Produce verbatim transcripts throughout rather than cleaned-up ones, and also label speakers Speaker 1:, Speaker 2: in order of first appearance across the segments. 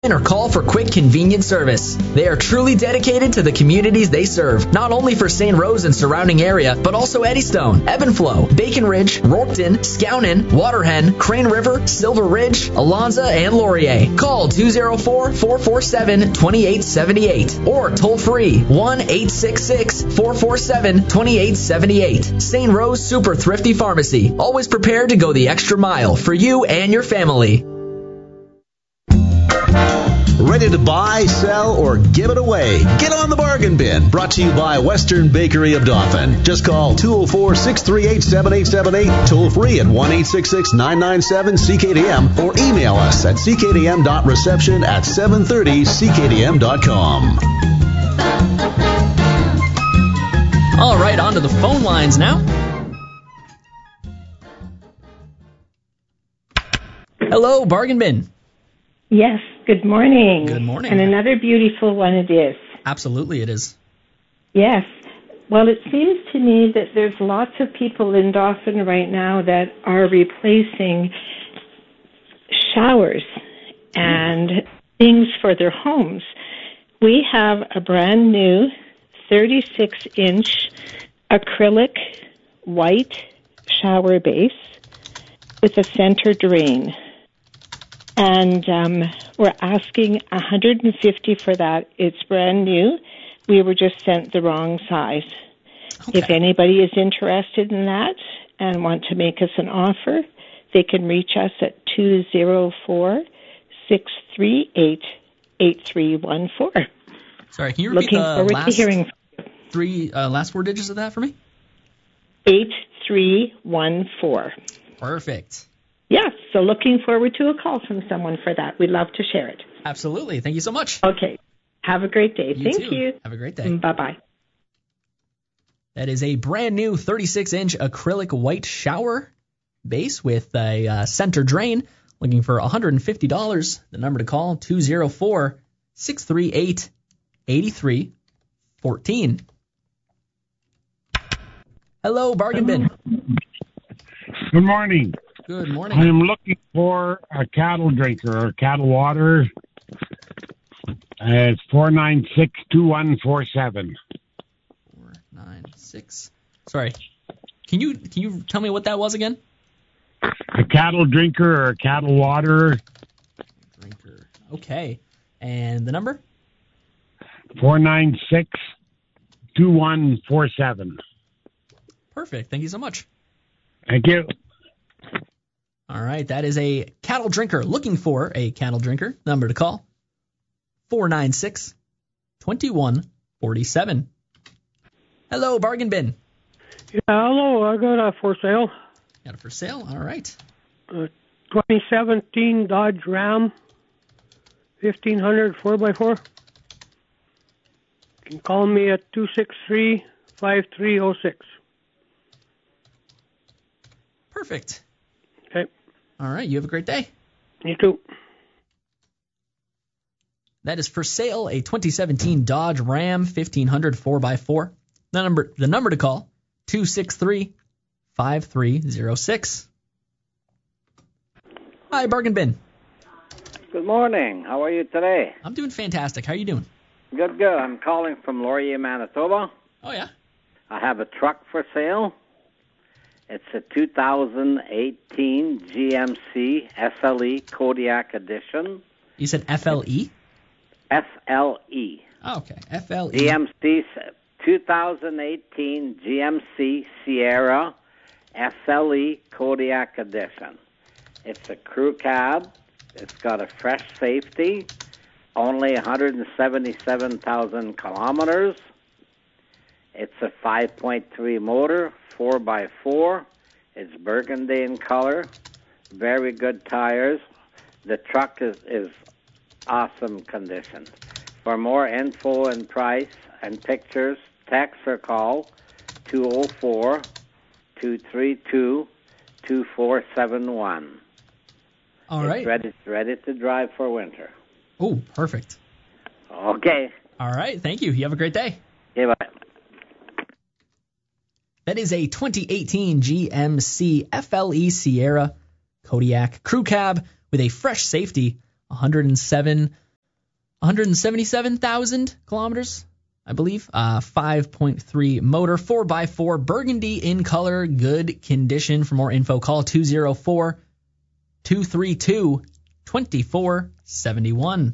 Speaker 1: or call for quick, convenient service. They are truly dedicated to the communities they serve, not only for Saint Rose and surrounding area, but also Eddystone, Evanflow, Bacon Ridge, Rockton, Skownon, Waterhen, Crane River, Silver Ridge, Alonza, and Laurier. Call two oh four, four four seven, two eight seven eight or toll free one eight six six, four four seven, two eight seven eight. Saint Rose Super Thrifty Pharmacy, always prepared to go the extra mile for you and your family.
Speaker 2: Ready to buy, sell, or give it away? Get on the bargain bin. Brought to you by Western Bakery of Dauphin. Just call two oh four, six three eight, seven eight seven eight, toll free at one eight six six, nine nine seven, C K D M, or email us at c k d m dot reception at seven thirty c k d m dot com.
Speaker 1: All right, on to the phone lines now. Hello, Bargain Bin.
Speaker 3: Yes, good morning.
Speaker 1: Good morning.
Speaker 3: And another beautiful one it is.
Speaker 1: Absolutely it is.
Speaker 3: Yes. Well, it seems to me that there's lots of people in Dauphin right now that are replacing showers and things for their homes. We have a brand new thirty-six inch acrylic white shower base with a center drain. And um, we're asking one hundred fifty dollars for that. It's brand new. We were just sent the wrong size. Okay. If anybody is interested in that and want to make us an offer, they can reach us at two oh four, six three eight, eight three one four.
Speaker 1: Sorry, can you repeat
Speaker 3: Looking
Speaker 1: the
Speaker 3: forward
Speaker 1: last
Speaker 3: to hearing
Speaker 1: three uh, last four digits of that for me?
Speaker 3: eight three one four.
Speaker 1: Perfect.
Speaker 3: Yes, so looking forward to a call from someone for that. We'd love to share it.
Speaker 1: Absolutely. Thank you so much.
Speaker 3: Okay. Have a great day.
Speaker 1: You
Speaker 3: Thank
Speaker 1: too.
Speaker 3: you.
Speaker 1: Have a great day.
Speaker 3: Bye-bye.
Speaker 1: That is a brand new thirty-six inch acrylic white shower base with a uh, center drain. Looking for one hundred fifty dollars. The number to call, two oh four, six three eight, eight three one four. Hello, Bargain Bin.
Speaker 4: Good morning.
Speaker 1: Good morning.
Speaker 4: I am looking for a cattle drinker or cattle water. Uh, it's four nine six, two one four seven.
Speaker 1: four nine six. Sorry. Can you can you tell me what that was again?
Speaker 4: A cattle drinker or a cattle water.
Speaker 1: Drinker. Okay. And the number?
Speaker 4: four nine six, two one four seven.
Speaker 1: Perfect. Thank you so much.
Speaker 4: Thank you.
Speaker 1: All right, that is a cattle drinker. Looking for a cattle drinker. Number to call, four nine six, two one four seven. Hello, Bargain Bin.
Speaker 5: Yeah, hello. I got a for sale.
Speaker 1: Got it for sale? All right.
Speaker 5: Uh, twenty seventeen Dodge Ram, fifteen hundred four by four. You can call me at two six three, five three oh six.
Speaker 1: Perfect.
Speaker 5: Okay.
Speaker 1: All right, you have a great day.
Speaker 5: You too.
Speaker 1: That is for sale, a twenty seventeen Dodge Ram fifteen hundred four by four. The number, the number to call, two six three, five three oh six. Hi, Bargain Bin.
Speaker 6: Good morning. How are you today?
Speaker 1: I'm doing fantastic. How are you doing?
Speaker 6: Good, good. I'm calling from Laurier, Manitoba.
Speaker 1: Oh, yeah?
Speaker 6: I have a truck for sale. It's a two thousand eighteen G M C S L E Kodiak Edition.
Speaker 1: You said F L E?
Speaker 6: F L E.
Speaker 1: Oh, okay. F L E.
Speaker 6: G M C two thousand eighteen G M C Sierra S L E Kodiak Edition. It's a crew cab. It's got a fresh safety. Only one hundred seventy-seven thousand kilometers. It's a five point three motor, four by four. It's burgundy in color. Very good tires. The truck is, is awesome condition. For more info and price and pictures, text or call two oh four, two three two, two four seven one.
Speaker 1: All
Speaker 6: it's
Speaker 1: right.
Speaker 6: Ready, ready to drive for winter.
Speaker 1: Oh, perfect.
Speaker 6: Okay.
Speaker 1: All right. Thank you. You have a great day.
Speaker 6: Okay, bye.
Speaker 1: That is a twenty eighteen G M C F L E Sierra Kodiak Crew Cab with a fresh safety, one hundred seven one hundred seventy-seven thousand kilometers, I believe. Uh, five point three motor, four by four, burgundy in color, good condition. For more info, call two oh four, two three two, two four seven one.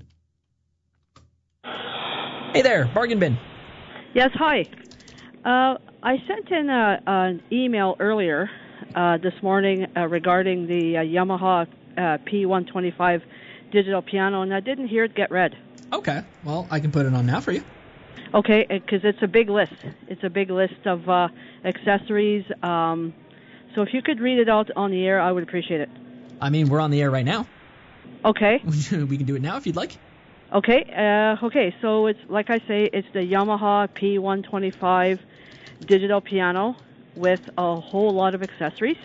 Speaker 1: Hey there, Bargain Bin.
Speaker 7: Yes, hi. Uh, I sent in a, an email earlier uh, this morning uh, regarding the uh, Yamaha uh, P one twenty-five digital piano, and I didn't hear it get read.
Speaker 1: Okay, well, I can put it on now for you.
Speaker 7: Okay, because it's a big list. It's a big list of uh, accessories. Um, so if you could read it out on the air, I would appreciate it.
Speaker 1: I mean, we're on the air right now.
Speaker 7: Okay.
Speaker 1: We can do it now if you'd like.
Speaker 7: Okay, uh, okay, so it's, like I say, it's the Yamaha P one twenty-five digital piano with a whole lot of accessories.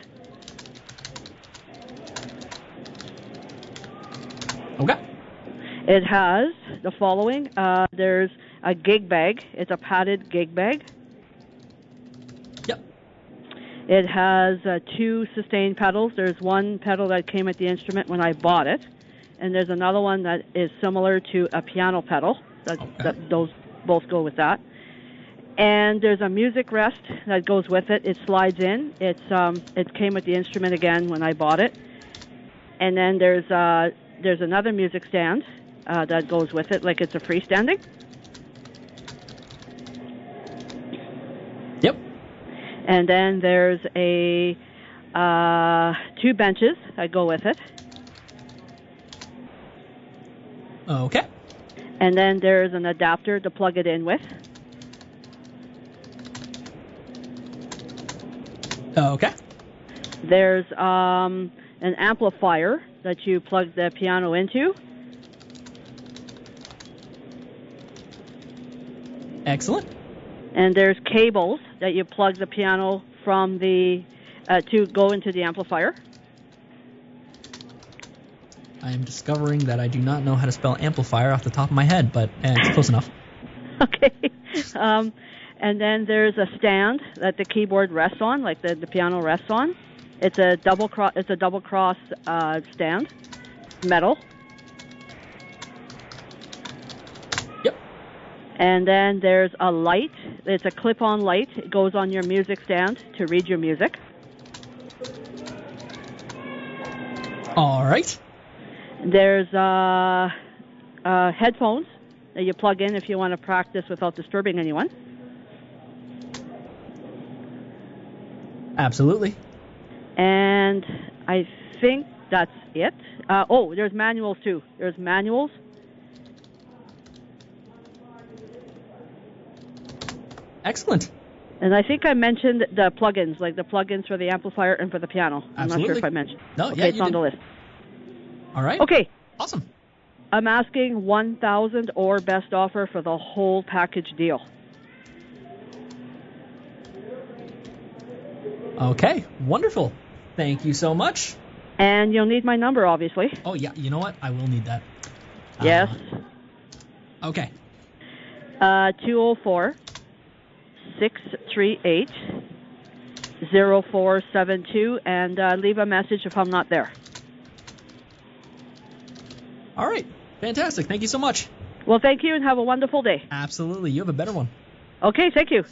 Speaker 1: Okay.
Speaker 7: It has the following. Uh, there's a gig bag. It's a padded gig bag.
Speaker 1: Yep.
Speaker 7: It has uh, two sustain pedals. There's one pedal that came with the instrument when I bought it, and there's another one that is similar to a piano pedal. That,
Speaker 1: okay.
Speaker 7: that those both go with that. And there's a music rest that goes with it. It slides in. It's um, it came with the instrument again when I bought it. And then there's uh, there's another music stand uh, that goes with it, like it's a freestanding.
Speaker 1: Yep.
Speaker 7: And then there's a uh, two benches that go with it.
Speaker 1: Okay.
Speaker 7: And then there's an adapter to plug it in with.
Speaker 1: Okay.
Speaker 7: There's um, an amplifier that you plug the piano into.
Speaker 1: Excellent.
Speaker 7: And there's cables that you plug the piano from the uh, to go into the amplifier.
Speaker 1: I am discovering that I do not know how to spell amplifier off the top of my head, but uh, it's close enough.
Speaker 7: Okay. Um, and then there's a stand that the keyboard rests on, like the, the piano rests on. It's a double cross. It's a double cross uh, stand, metal.
Speaker 1: Yep.
Speaker 7: And then there's a light. It's a clip-on light. It goes on your music stand to read your music.
Speaker 1: All right.
Speaker 7: There's uh, uh, headphones that you plug in if you want to practice without disturbing anyone.
Speaker 1: Absolutely.
Speaker 7: And I think that's it. Uh, oh, there's manuals too. There's manuals.
Speaker 1: Excellent.
Speaker 7: And I think I mentioned the plugins, like the plugins for the amplifier and for the piano. I'm
Speaker 1: Absolutely.
Speaker 7: not sure if I mentioned.
Speaker 1: No,
Speaker 7: okay,
Speaker 1: yeah,
Speaker 7: it's
Speaker 1: you
Speaker 7: on
Speaker 1: did.
Speaker 7: the list.
Speaker 1: All right.
Speaker 7: Okay.
Speaker 1: Awesome.
Speaker 7: I'm asking one thousand or best offer for the whole package deal.
Speaker 1: Okay. Wonderful. Thank you so much.
Speaker 7: And you'll need my number, obviously.
Speaker 1: Oh, yeah. You know what? I will need that.
Speaker 7: Yes.
Speaker 1: Uh, okay.
Speaker 7: Uh, two oh four, six three eight, oh four seven two, and uh, leave a message if I'm not there.
Speaker 1: All right. Fantastic. Thank you so much.
Speaker 7: Well, thank you, and have a wonderful day.
Speaker 1: Absolutely. You have a better one.
Speaker 7: Okay, thank you.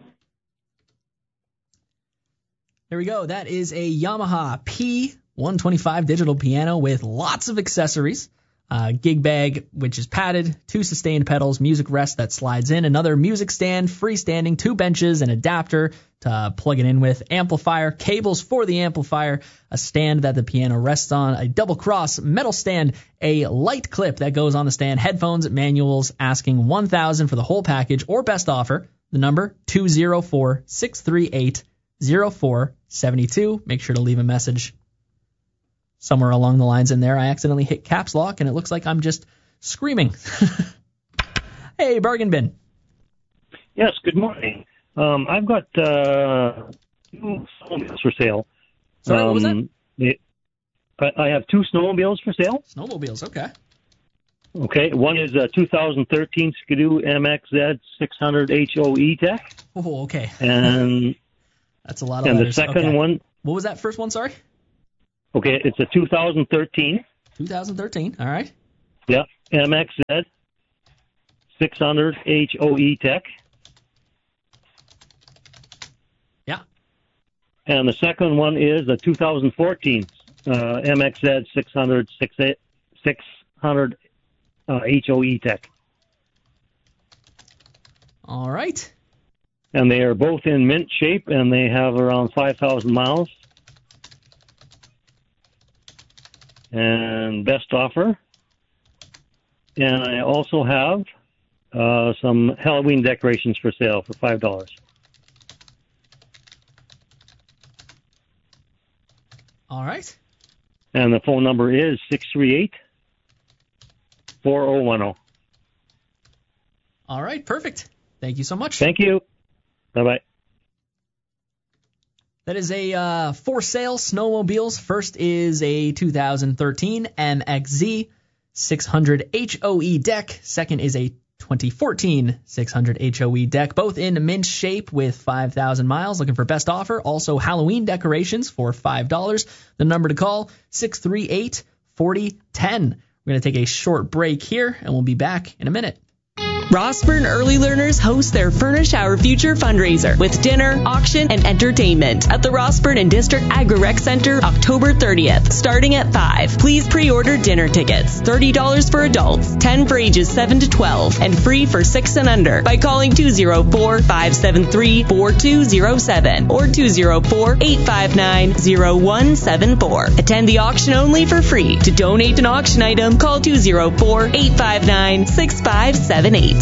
Speaker 1: There we go. That is a Yamaha P one twenty-five digital piano with lots of accessories. Uh, gig bag, which is padded, two sustained pedals, music rest that slides in, another music stand, freestanding, two benches, an adapter to uh, plug it in with, amplifier, cables for the amplifier, a stand that the piano rests on, a double cross metal stand, a light clip that goes on the stand, headphones, manuals, asking one thousand dollars for the whole package or best offer. The number two oh four, six three eight, oh four seven two. Make sure to leave a message. Somewhere along the lines in there, I accidentally hit caps lock, and it looks like I'm just screaming. Hey, Bargain Bin.
Speaker 8: Yes, good morning. Um, I've got uh, two snowmobiles for sale.
Speaker 1: Sorry,
Speaker 8: um,
Speaker 1: what was that?
Speaker 8: It, I have two snowmobiles for sale.
Speaker 1: Snowmobiles, okay.
Speaker 8: Okay, one is a two thousand thirteen Skidoo M X Z six hundred H O E Tech.
Speaker 1: Oh, okay.
Speaker 8: And
Speaker 1: that's a lot of
Speaker 8: And
Speaker 1: letters.
Speaker 8: the second
Speaker 1: okay.
Speaker 8: one.
Speaker 1: What was that first one, sorry?
Speaker 8: Okay, it's a two thousand thirteen.
Speaker 1: two thousand thirteen, all right.
Speaker 8: Yeah, M X Z six hundred H O E Tech.
Speaker 1: Yeah.
Speaker 8: And the second one is a two thousand fourteen uh, M X Z six hundred six hundred uh, H O E Tech.
Speaker 1: All right.
Speaker 8: And they are both in mint shape, and they have around five thousand miles. And best offer. And I also have uh, some Halloween decorations for sale for five dollars.
Speaker 1: All right.
Speaker 8: And the phone number is six three eight, four oh one oh.
Speaker 1: All right, perfect. Thank you so much.
Speaker 8: Thank you. Bye-bye.
Speaker 1: That is a uh, for sale snowmobiles. First is a two thousand thirteen M X Z six hundred H O E deck. Second is a twenty fourteen six hundred H O E deck, both in mint shape with five thousand miles. Looking for best offer. Also Halloween decorations for five dollars. The number to call, six three eight, four oh one oh. We're going to take a short break here, and we'll be back in a minute.
Speaker 9: Rossburn Early Learners host their Furnish Our Future fundraiser with dinner, auction, and entertainment at the Rossburn and District Agri-Rec Center October thirtieth, starting at five. Please pre-order dinner tickets, thirty dollars for adults, ten dollars for ages seven to twelve, and free for six and under by calling two oh four, five seven three, four two oh seven or two oh four, eight five nine, oh one seven four. Attend the auction only for free. To donate an auction item, call two oh four, eight five nine, six five seven eight.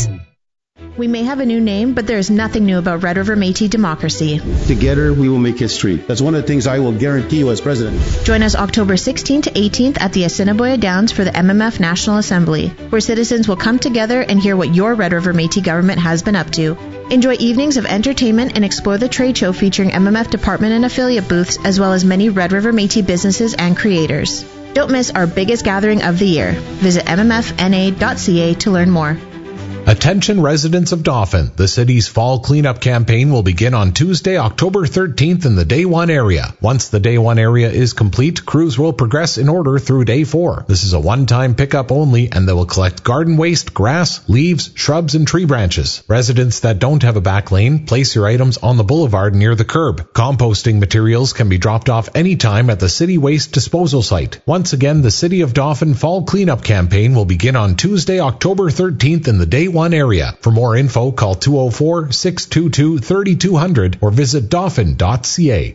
Speaker 10: We may have a new name, but there is nothing new about Red River Métis democracy.
Speaker 11: Together, we will make history. That's one of the things I will guarantee you as president.
Speaker 10: Join us October sixteenth to eighteenth at the Assiniboia Downs for the M M F National Assembly, where citizens will come together and hear what your Red River Métis government has been up to. Enjoy evenings of entertainment and explore the trade show featuring M M F department and affiliate booths, as well as many Red River Métis businesses and creators. Don't miss our biggest gathering of the year. Visit m m f n a dot c a to learn more.
Speaker 12: Attention residents of Dauphin. The city's fall cleanup campaign will begin on Tuesday, October thirteenth in the Day one area. Once the Day one area is complete, crews will progress in order through Day four. This is a one-time pickup only, and they will collect garden waste, grass, leaves, shrubs, and tree branches. Residents that don't have a back lane, place your items on the boulevard near the curb. Composting materials can be dropped off anytime at the city waste disposal site. Once again, the City of Dauphin fall cleanup campaign will begin on Tuesday, October thirteenth in the Day one area. For more info, call two oh four, six two two, three two zero zero or visit dauphin dot c a.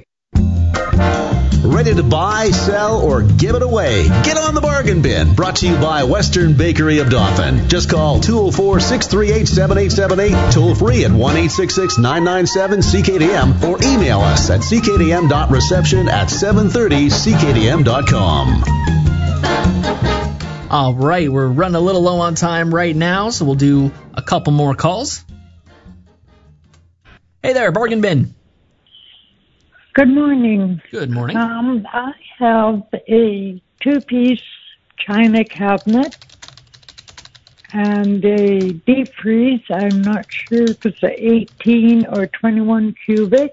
Speaker 2: Ready to buy, sell, or give it away? Get on the bargain bin. Brought to you by Western Bakery of Dauphin. Just call two oh four, six three eight, seven eight seven eight, toll free at one eight six six, nine nine seven, C K D M, or email us at c k d m dot reception at seven thirty c k d m dot com.
Speaker 1: All right, we're running a little low on time right now, so we'll do a couple more calls. Hey there, Bargain Bin.
Speaker 13: Good morning.
Speaker 1: Good morning.
Speaker 13: Um, I have a two-piece china cabinet and a deep freeze. I'm not sure if it's a eighteen or twenty-one cubic.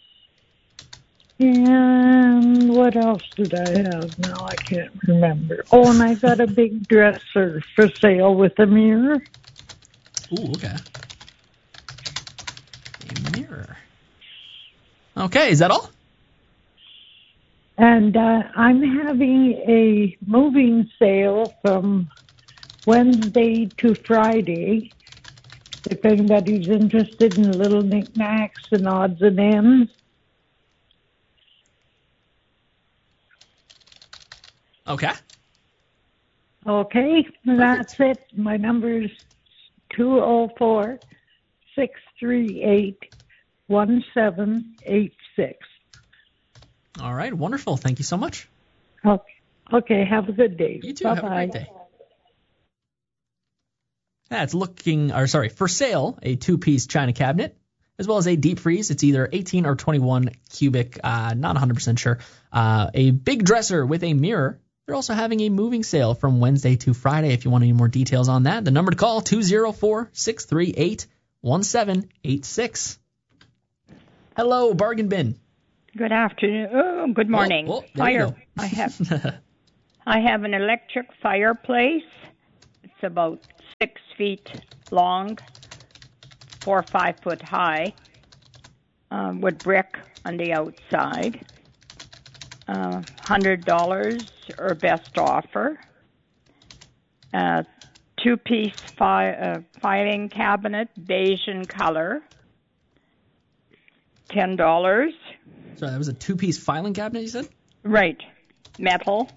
Speaker 13: And what else did I have? Now I can't remember. Oh, and I got a big dresser for sale with a mirror.
Speaker 1: Ooh, okay. A mirror. Okay, is that all?
Speaker 13: And uh, I'm having a moving sale from Wednesday to Friday. If anybody's interested in little knickknacks and odds and ends.
Speaker 1: Okay.
Speaker 13: Okay, that's it. My number is two oh four, six three eight, one seven eight six.
Speaker 1: All right, wonderful. Thank you so much.
Speaker 13: Okay, okay. Have a good day.
Speaker 1: You too.
Speaker 13: Bye-bye.
Speaker 1: Have a great day. That's looking, or sorry, for sale, a two-piece china cabinet, as well as a deep freeze. It's either eighteen or twenty-one cubic, uh, not one hundred percent sure. Uh, a big dresser with a mirror. They're also having a moving sale from Wednesday to Friday. If you want any more details on that, the number to call, two oh four, six three eight, one seven eight six. Hello, Bargain Bin.
Speaker 14: Good afternoon. Oh, good morning.
Speaker 1: Oh, oh,
Speaker 14: Fire. I have I have an electric fireplace. It's about six feet long, four or five foot high, um, with brick on the outside. Uh, one hundred dollars or best offer. Uh, two-piece fi- uh, filing cabinet, beige in color, ten dollars.
Speaker 1: So that was a two-piece filing cabinet, you said?
Speaker 14: Right. Metal.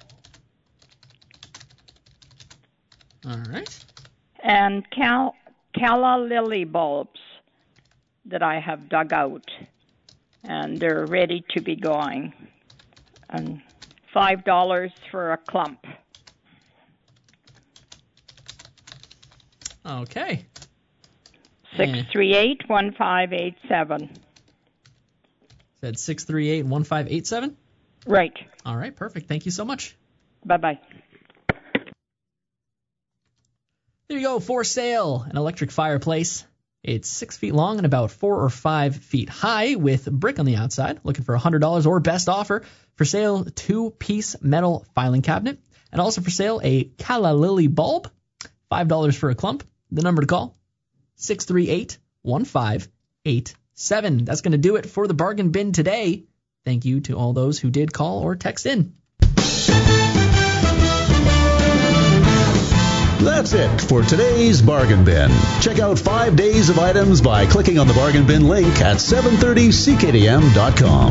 Speaker 1: All right.
Speaker 14: And cal- calla lily bulbs that I have dug out, and they're ready to be going. And five dollars for a clump.
Speaker 1: Okay.
Speaker 14: Six three eight one five eight seven.
Speaker 1: Said six three eight one five eight seven.
Speaker 14: Right.
Speaker 1: All right. Perfect. Thank you so much.
Speaker 14: Bye bye.
Speaker 1: There you go. For sale, an electric fireplace. It's six feet long and about four or five feet high with brick on the outside. Looking for one hundred dollars or best offer. For sale, two-piece metal filing cabinet. And also for sale, a calla lily bulb. five dollars for a clump. The number to call, six three eight one five eight seven. That's going to do it for the bargain bin today. Thank you to all those who did call or text in.
Speaker 2: That's it for today's Bargain Bin. Check out five days of items by clicking on the Bargain Bin link at seven thirty C K D M dot com.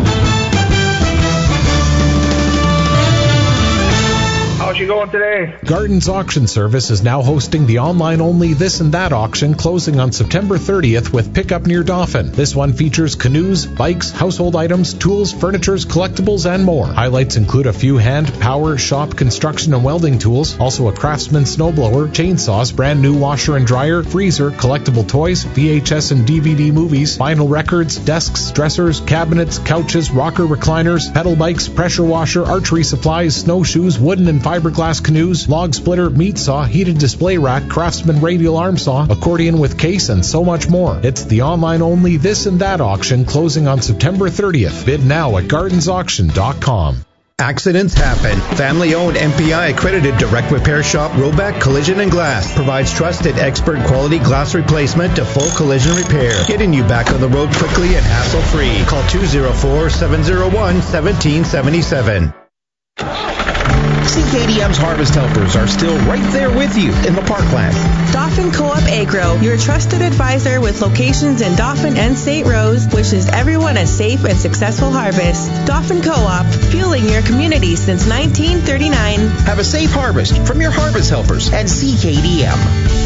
Speaker 15: How's you going today?
Speaker 12: Gardens Auction Service is now hosting the online-only This and That auction closing on September thirtieth with pickup near Dauphin. This one features canoes, bikes, household items, tools, furnitures, collectibles, and more. Highlights include a few hand, power, shop, construction, and welding tools, also a Craftsman snowblower, chainsaws, brand new washer and dryer, freezer, collectible toys, V H S and D V D movies, vinyl records, desks, dressers, cabinets, couches, rocker recliners, pedal bikes, pressure washer, archery supplies, snowshoes, wooden and fiberglass canoes, log splitter, meat saw, heated display rack, Craftsman radial arm saw, accordion with case, and so much more. It's the online-only This and That auction closing on September thirtieth. Bid now at gardens auction dot com.
Speaker 16: Accidents happen. Family-owned M P I-accredited direct repair shop Roback Collision and Glass provides trusted expert quality glass replacement to full collision repair, getting you back on the road quickly and hassle-free. Call two oh four, seven oh one, one seven seven seven.
Speaker 17: C K D M's Harvest Helpers are still right there with you in the parkland.
Speaker 18: Dauphin Co-op Agro, your trusted advisor with locations in Dauphin and Saint Rose, wishes everyone a safe and successful harvest. Dauphin Co-op, fueling your community since nineteen thirty-nine.
Speaker 17: Have a safe harvest from your Harvest Helpers at C K D M.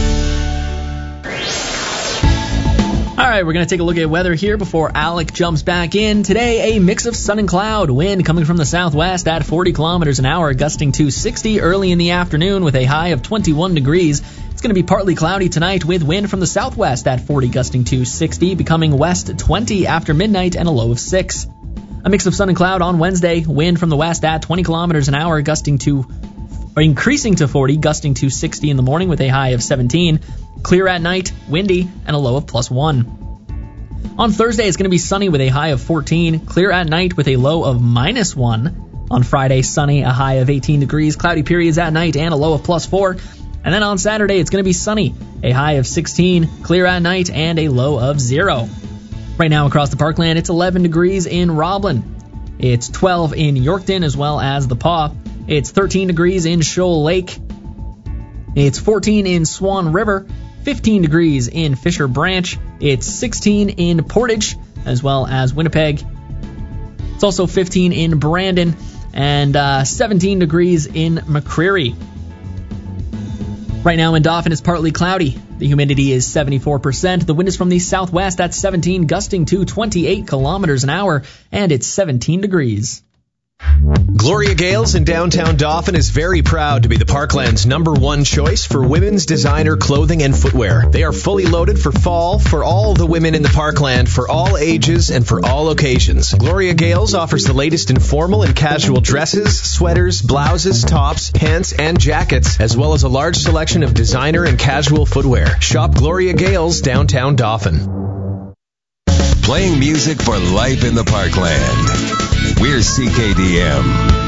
Speaker 1: All right, we're going to take a look at weather here before Alec jumps back in. Today, a mix of sun and cloud. Wind coming from the southwest at forty kilometers an hour, gusting to sixty early in the afternoon with a high of twenty-one degrees. It's going to be partly cloudy tonight with wind from the southwest at forty, gusting to sixty, becoming west twenty after midnight and a low of six. A mix of sun and cloud on Wednesday. Wind from the west at twenty kilometers an hour, gusting to or increasing to forty, gusting to sixty in the morning with a high of seventeen. Clear at night, windy, and a low of plus one. On Thursday, it's going to be sunny with a high of fourteen. Clear at night with a low of minus one. On Friday, sunny, a high of eighteen degrees. Cloudy periods at night and a low of plus four. And then on Saturday, it's going to be sunny, a high of sixteen. Clear at night and a low of zero. Right now across the parkland, it's eleven degrees in Roblin. It's twelve in Yorkton as well as the Paw. It's thirteen degrees in Shoal Lake. It's fourteen in Swan River. fifteen degrees in Fisher Branch. It's sixteen in Portage as well as Winnipeg. It's also fifteen in Brandon and uh, seventeen degrees in McCreary. Right now in Dauphin, it's partly cloudy. The humidity is seventy-four percent. The wind is from the southwest at seventeen, gusting to twenty-eight kilometers an hour, and it's seventeen degrees.
Speaker 19: Gloria Gales in downtown Dauphin is very proud to be the Parkland's number one choice for women's designer clothing and footwear. They are fully loaded for fall for all the women in the Parkland for all ages and for all occasions. Gloria Gales offers the latest in formal and casual dresses, sweaters, blouses, tops, pants, and jackets, as well as a large selection of designer and casual footwear. Shop Gloria Gales downtown Dauphin.
Speaker 20: Playing music for life in the Parkland. We're C K D M.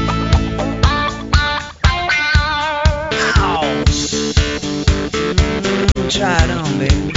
Speaker 21: Try it on, baby.